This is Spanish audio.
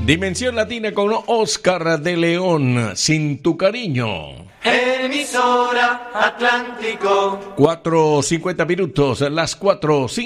Dimensión Latina con Oscar de León, Sin tu cariño. Emisora Atlántico. 4:50, las 4:50.